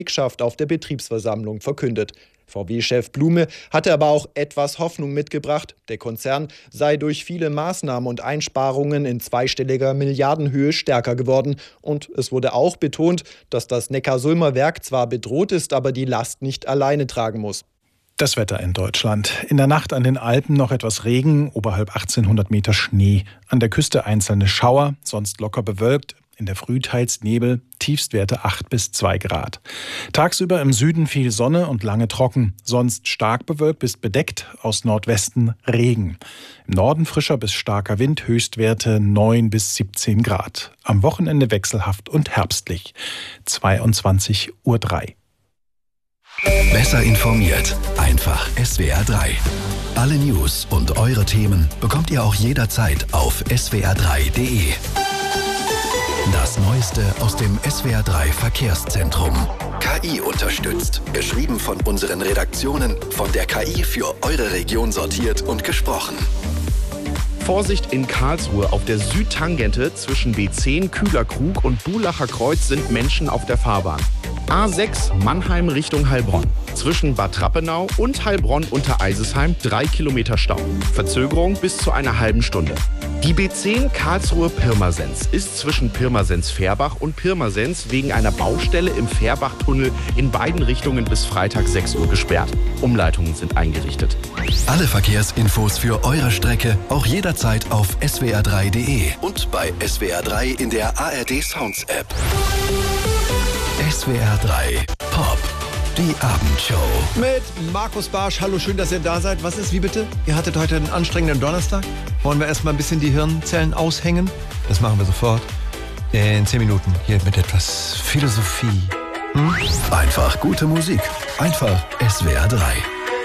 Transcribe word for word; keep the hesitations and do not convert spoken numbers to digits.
Belegschaft auf der Betriebsversammlung verkündet. V W-Chef Blume hatte aber auch etwas Hoffnung mitgebracht. Der Konzern sei durch viele Maßnahmen und Einsparungen in zweistelliger Milliardenhöhe stärker geworden. Und es wurde auch betont, dass das Neckarsulmer Werk zwar bedroht ist, aber die Last nicht alleine tragen muss. Das Wetter in Deutschland. In der Nacht an den Alpen noch etwas Regen, oberhalb achtzehnhundert Meter Schnee. An der Küste einzelne Schauer, sonst locker bewölkt. In der Früh teils Nebel, Tiefstwerte acht bis zwei Grad. Tagsüber im Süden viel Sonne und lange trocken. Sonst stark bewölkt bis bedeckt, aus Nordwesten Regen. Im Norden frischer bis starker Wind, Höchstwerte neun bis siebzehn Grad. Am Wochenende wechselhaft und herbstlich. zweiundzwanzig Uhr drei. Besser informiert, einfach S W R drei. Alle News und eure Themen bekommt ihr auch jederzeit auf S W R drei punkt de. Das Neueste aus dem S W R drei Verkehrszentrum. K I unterstützt. Geschrieben von unseren Redaktionen, von der K I für eure Region sortiert und gesprochen. Vorsicht in Karlsruhe. Auf der Südtangente zwischen B zehn, Kühlerkrug und Bulacher Kreuz sind Menschen auf der Fahrbahn. A sechs Mannheim Richtung Heilbronn. Zwischen Bad Rappenau und Heilbronn unter Eisesheim drei Kilometer Stau. Verzögerung bis zu einer halben Stunde. Die B zehn Karlsruhe-Pirmasens ist zwischen Pirmasens-Fährbach und Pirmasens wegen einer Baustelle im Fährbachtunnel in beiden Richtungen bis Freitag sechs Uhr gesperrt. Umleitungen sind eingerichtet. Alle Verkehrsinfos für eure Strecke auch jederzeit auf S W R drei punkt de und bei S W R drei in der A R D Sounds App. S W R drei Pop. Die Abendshow. Mit Markus Barsch. Hallo, schön, dass ihr da seid. Was ist, wie bitte? Ihr hattet heute einen anstrengenden Donnerstag. Wollen wir erstmal ein bisschen die Hirnzellen aushängen? Das machen wir sofort. In zehn Minuten hier mit etwas Philosophie. Hm? Einfach gute Musik. Einfach S W R drei.